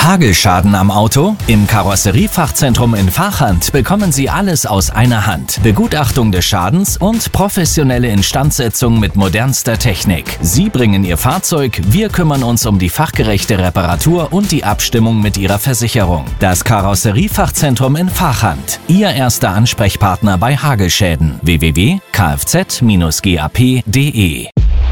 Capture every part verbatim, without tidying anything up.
Hagelschaden am Auto? Im Karosseriefachzentrum in Vachand bekommen Sie alles aus einer Hand. Begutachtung des Schadens und professionelle Instandsetzung mit modernster Technik. Sie bringen Ihr Fahrzeug, wir kümmern uns um die fachgerechte Reparatur und die Abstimmung mit Ihrer Versicherung. Das Karosseriefachzentrum in Vachand. Ihr erster Ansprechpartner bei Hagelschäden. w w w punkt kfz Bindestrich gap punkt de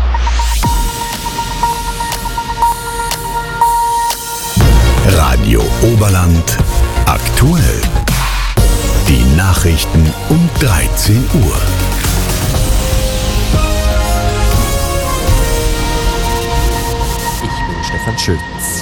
Radio Oberland aktuell. Die Nachrichten um dreizehn Uhr. Ich bin Stefan Schütz.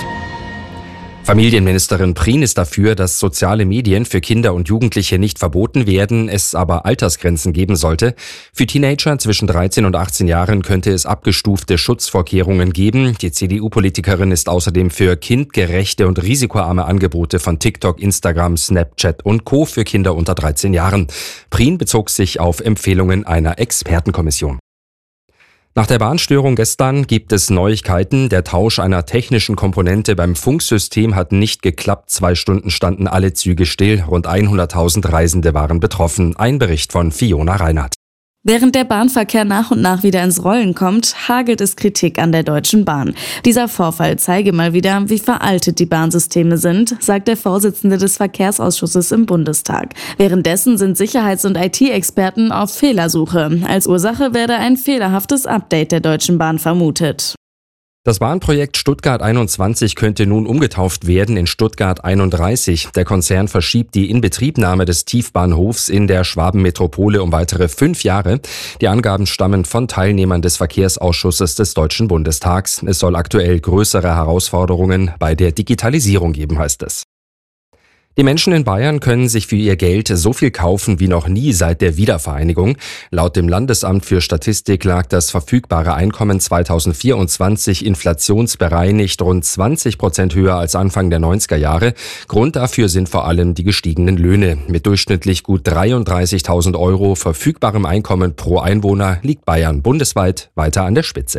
Familienministerin Prien ist dafür, dass soziale Medien für Kinder und Jugendliche nicht verboten werden, es aber Altersgrenzen geben sollte. Für Teenager zwischen dreizehn und achtzehn Jahren könnte es abgestufte Schutzvorkehrungen geben. Die C D U-Politikerin ist außerdem für kindgerechte und risikoarme Angebote von TikTok, Instagram, Snapchat und Co. für Kinder unter dreizehn Jahren. Prien bezog sich auf Empfehlungen einer Expertenkommission. Nach der Bahnstörung gestern gibt es Neuigkeiten. Der Tausch einer technischen Komponente beim Funksystem hat nicht geklappt. Zwei Stunden standen alle Züge still. Rund hunderttausend Reisende waren betroffen. Ein Bericht von Fiona Reinhardt. Während der Bahnverkehr nach und nach wieder ins Rollen kommt, hagelt es Kritik an der Deutschen Bahn. Dieser Vorfall zeige mal wieder, wie veraltet die Bahnsysteme sind, sagt der Vorsitzende des Verkehrsausschusses im Bundestag. Währenddessen sind Sicherheits- und I T-Experten auf Fehlersuche. Als Ursache werde ein fehlerhaftes Update der Deutschen Bahn vermutet. Das Bahnprojekt Stuttgart einundzwanzig könnte nun umgetauft werden in Stuttgart einunddreißig. Der Konzern verschiebt die Inbetriebnahme des Tiefbahnhofs in der Schwabenmetropole um weitere fünf Jahre. Die Angaben stammen von Teilnehmern des Verkehrsausschusses des Deutschen Bundestags. Es soll aktuell größere Herausforderungen bei der Digitalisierung geben, heißt es. Die Menschen in Bayern können sich für ihr Geld so viel kaufen wie noch nie seit der Wiedervereinigung. Laut dem Landesamt für Statistik lag das verfügbare Einkommen zweitausendvierundzwanzig inflationsbereinigt rund zwanzig Prozent höher als Anfang der neunziger Jahre. Grund dafür sind vor allem die gestiegenen Löhne. Mit durchschnittlich gut dreiunddreißigtausend Euro verfügbarem Einkommen pro Einwohner liegt Bayern bundesweit weiter an der Spitze.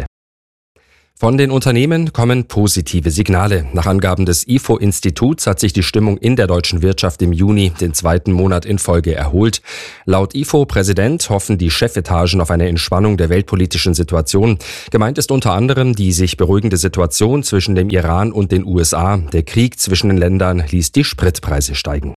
Von den Unternehmen kommen positive Signale. Nach Angaben des I F O-Instituts hat sich die Stimmung in der deutschen Wirtschaft im Juni den zweiten Monat in Folge erholt. Laut I F O-Präsident hoffen die Chefetagen auf eine Entspannung der weltpolitischen Situation. Gemeint ist unter anderem die sich beruhigende Situation zwischen dem Iran und den U S A. Der Krieg zwischen den Ländern ließ die Spritpreise steigen.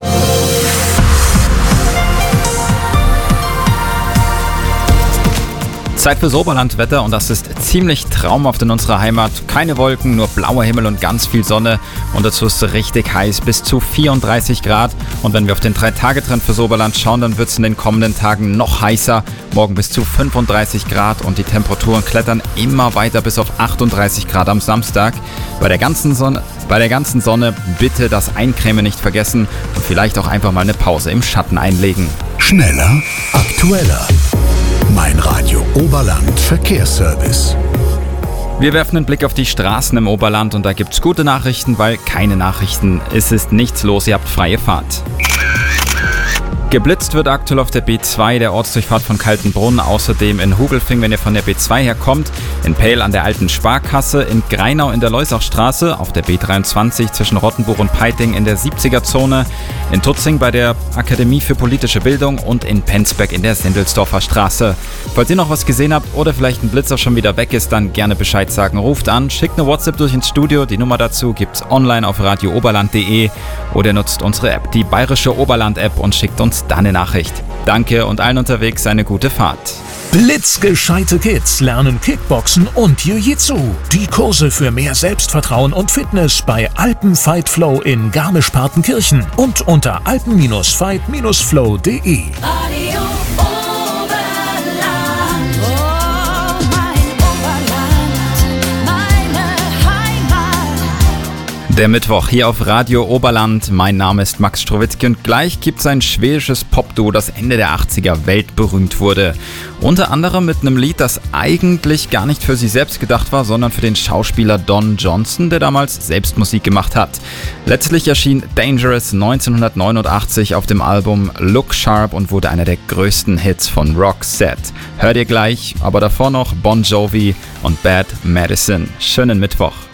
Zeit fürs Oberlandwetter und das ist ziemlich traumhaft in unserer Heimat. Keine Wolken, nur blauer Himmel und ganz viel Sonne und dazu ist es richtig heiß, bis zu vierunddreißig Grad. Und wenn wir auf den drei Tage Trend fürs Oberland schauen, dann wird es in den kommenden Tagen noch heißer. Morgen bis zu fünfunddreißig Grad und die Temperaturen klettern immer weiter bis auf achtunddreißig Grad am Samstag. Bei der ganzen Sonne, bei der ganzen Sonne bitte das Eincremen nicht vergessen und vielleicht auch einfach mal eine Pause im Schatten einlegen. Schneller, aktueller. Mein Radio Oberland Verkehrsservice. Wir werfen einen Blick auf die Straßen im Oberland und da gibt's gute Nachrichten, weil keine Nachrichten. Es ist nichts los, ihr habt freie Fahrt. Geblitzt wird aktuell auf der B zwei, der Ortsdurchfahrt von Kaltenbrunn, außerdem in Hugelfing, wenn ihr von der B zwei herkommt, in Pehl an der alten Sparkasse, in Greinau in der Leusachstraße, auf der B dreiundzwanzig zwischen Rottenbuch und Peiting in der siebziger-Zone, in Tutzing bei der Akademie für politische Bildung und in Penzberg in der Sendelsdorfer Straße. Falls ihr noch was gesehen habt oder vielleicht ein Blitzer schon wieder weg ist, dann gerne Bescheid sagen. Ruft an, schickt eine WhatsApp durch ins Studio, die Nummer dazu gibt's online auf radio oberland punkt de oder nutzt unsere App, die Bayerische Oberland-App und schickt uns da eine Nachricht. Danke und allen unterwegs eine gute Fahrt. Blitzgescheite Kids lernen Kickboxen und Jiu-Jitsu. Die Kurse für mehr Selbstvertrauen und Fitness bei Alpen Fight Flow in Garmisch-Partenkirchen und unter alpen Fight Flow punkt de. Der Mittwoch hier auf Radio Oberland. Mein Name ist Max Strowitzki und gleich gibt's ein schwedisches Popduo, das Ende der achtziger weltberühmt wurde. Unter anderem mit einem Lied, das eigentlich gar nicht für sie selbst gedacht war, sondern für den Schauspieler Don Johnson, der damals selbst Musik gemacht hat. Letztlich erschien Dangerous neunzehnhundertneunundachtzig auf dem Album Look Sharp und wurde einer der größten Hits von Roxette. Hört ihr gleich, aber davor noch Bon Jovi und Bad Medicine. Schönen Mittwoch.